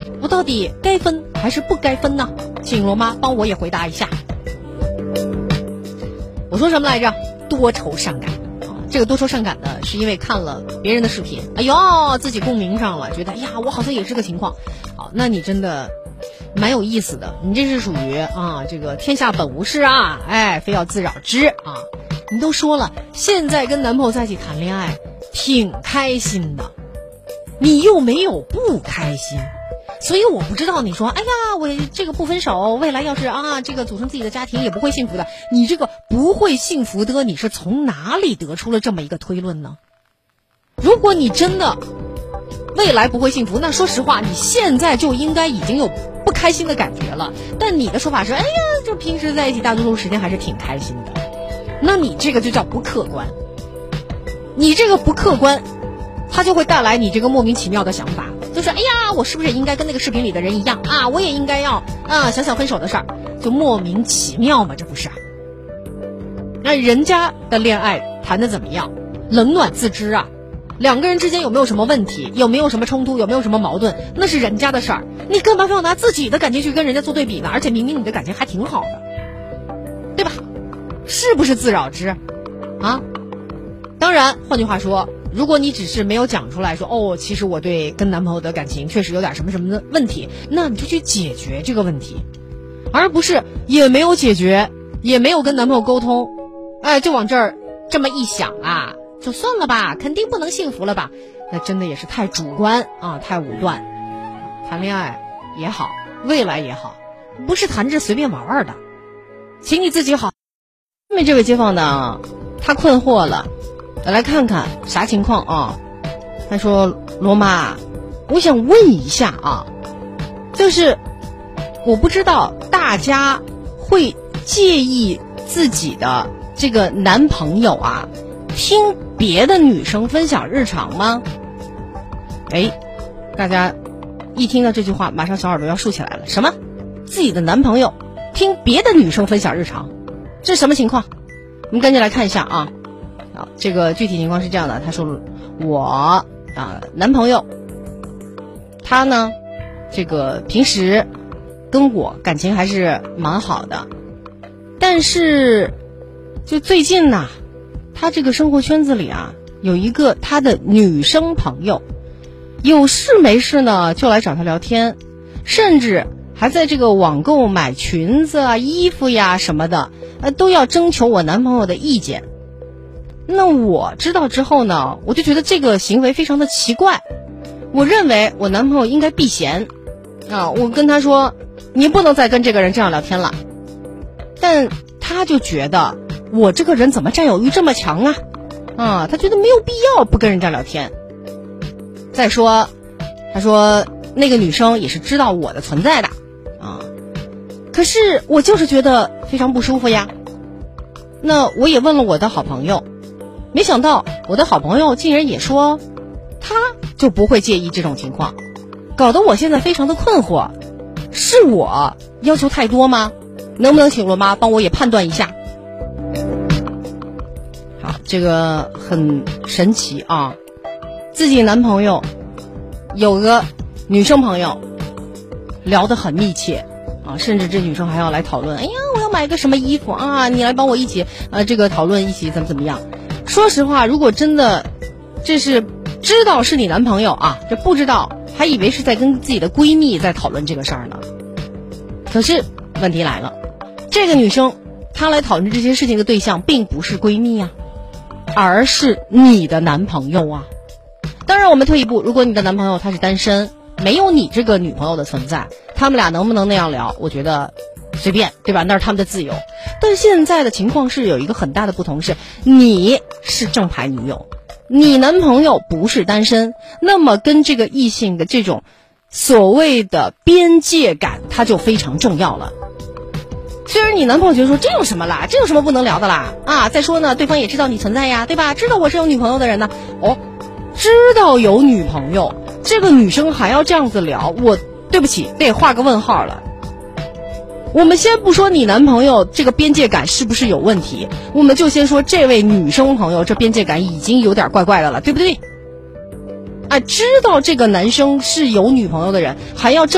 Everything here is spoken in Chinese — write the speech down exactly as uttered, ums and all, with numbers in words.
我到底该分还是不该分呢？请罗妈帮我也回答一下。我说什么来着？多愁善感啊！这个多愁善感呢，是因为看了别人的视频，哎呦，自己共鸣上了，觉得哎呀，我好像也是个情况。好，那你真的蛮有意思的，你这是属于啊，这个天下本无事啊，哎，非要自扰之啊！你都说了，现在跟男朋友在一起谈恋爱挺开心的，你又没有不开心。所以我不知道你说，哎呀，我这个不分手，未来要是啊，这个组成自己的家庭也不会幸福的。你这个不会幸福的，你是从哪里得出了这么一个推论呢？如果你真的未来不会幸福，那说实话，你现在就应该已经有不开心的感觉了。但你的说法是，哎呀，就平时在一起大多数时间还是挺开心的。那你这个就叫不客观。你这个不客观，它就会带来你这个莫名其妙的想法。就是哎呀，我是不是也应该跟那个视频里的人一样啊？我也应该要啊想想分手的事儿，就莫名其妙嘛，这不是啊？那人家的恋爱谈得怎么样？冷暖自知啊。两个人之间有没有什么问题？有没有什么冲突？有没有什么矛盾？那是人家的事儿，你干嘛非要拿自己的感情去跟人家做对比呢？而且明明你的感情还挺好的，对吧？是不是自扰之啊？当然，换句话说，如果你只是没有讲出来说，哦，其实我对跟男朋友的感情确实有点什么什么的问题，那你就去解决这个问题，而不是也没有解决，也没有跟男朋友沟通，哎，就往这儿这么一想啊，就算了吧，肯定不能幸福了吧？那真的也是太主观啊，太武断。谈恋爱也好，未来也好，不是谈着随便玩玩的，请你自己好。下面这位街坊呢，他困惑了。来看看啥情况啊？他说：“罗妈，我想问一下啊，就是我不知道大家会介意自己的这个男朋友啊，听别的女生分享日常吗？”哎，大家一听到这句话，马上小耳朵要竖起来了。什么？自己的男朋友听别的女生分享日常，这是什么情况？我们赶紧来看一下啊。这个具体情况是这样的，他说我啊男朋友他呢这个平时跟我感情还是蛮好的，但是就最近呢，他这个生活圈子里啊有一个他的女生朋友，有事没事呢就来找他聊天，甚至还在这个网购买裙子啊衣服呀什么的，呃都要征求我男朋友的意见。那我知道之后呢，我就觉得这个行为非常的奇怪。我认为我男朋友应该避嫌啊，我跟他说你不能再跟这个人这样聊天了，但他就觉得我这个人怎么占有欲这么强啊啊，他觉得没有必要不跟人家聊天。再说他说那个女生也是知道我的存在的啊，可是我就是觉得非常不舒服呀。那我也问了我的好朋友，没想到我的好朋友竟然也说他就不会介意这种情况，搞得我现在非常的困惑，是我要求太多吗？能不能请罗妈帮我也判断一下？好，这个很神奇啊，自己男朋友有个女生朋友聊得很密切啊，甚至这女生还要来讨论，哎呀，我要买个什么衣服啊，你来帮我一起呃这个讨论，一起怎么怎么样。说实话，如果真的这是知道是你男朋友啊，这不知道还以为是在跟自己的闺蜜在讨论这个事儿呢。可是问题来了，这个女生她来讨论这些事情的对象并不是闺蜜啊，而是你的男朋友啊。当然我们退一步，如果你的男朋友他是单身，没有你这个女朋友的存在，他们俩能不能那样聊，我觉得随便，对吧？那是他们的自由。但现在的情况是有一个很大的不同，是你是正牌女友，你男朋友不是单身，那么跟这个异性的这种所谓的边界感它就非常重要了。虽然你男朋友觉得说这有什么啦，这有什么不能聊的啦啊，再说呢对方也知道你存在呀，对吧？知道我是有女朋友的人呢，哦，知道有女朋友，这个女生还要这样子聊，我对不起得画个问号了。我们先不说你男朋友这个边界感是不是有问题，我们就先说这位女生朋友这边界感已经有点怪怪的了，对不对？啊，知道这个男生是有女朋友的人，还要这